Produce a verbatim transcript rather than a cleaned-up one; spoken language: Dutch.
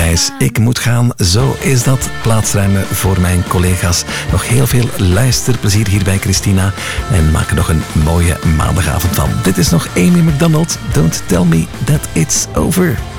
Thijs, ik moet gaan. Zo is dat. Plaatsruimen voor mijn collega's. Nog heel veel luisterplezier hier bij Christina. En maak er nog een mooie maandagavond van. Dit is nog Amy McDonald. Don't tell me that it's over.